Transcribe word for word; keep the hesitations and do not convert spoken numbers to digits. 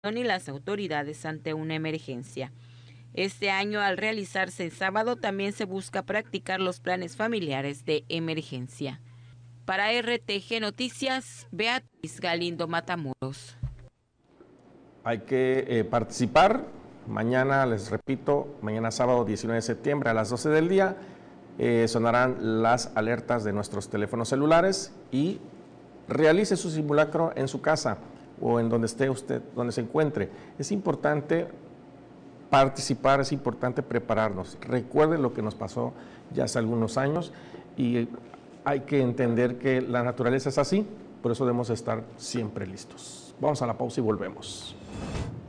y las autoridades ante una emergencia. Este año, al realizarse el sábado, también se busca practicar los planes familiares de emergencia. Para R T G Noticias, Beatriz Galindo Matamoros. Hay que eh, participar. Mañana, les repito, mañana sábado diecinueve de septiembre a las doce del día, eh, sonarán las alertas de nuestros teléfonos celulares y realice su simulacro en su casa o en donde esté usted, donde se encuentre. Es importante participar, es importante prepararnos. Recuerden lo que nos pasó ya hace algunos años y hay que entender que la naturaleza es así, por eso debemos estar siempre listos. Vamos a la pausa y volvemos.